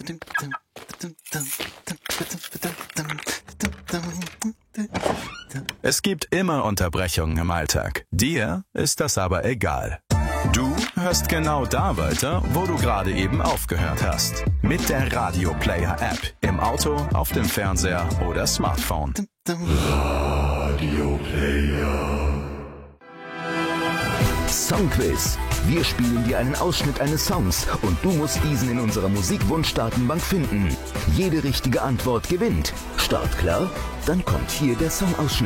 Es gibt immer Unterbrechungen im Alltag. Dir ist das aber egal. Du hörst genau da weiter, wo du gerade eben aufgehört hast. Mit der Radio Player App. Im Auto, auf dem Fernseher oder Smartphone. Radio Player. Songquiz. Wir spielen dir einen Ausschnitt eines Songs und du musst diesen in unserer Musikwunschdatenbank finden. Jede richtige Antwort gewinnt. Start klar? Dann kommt hier der Songausschnitt.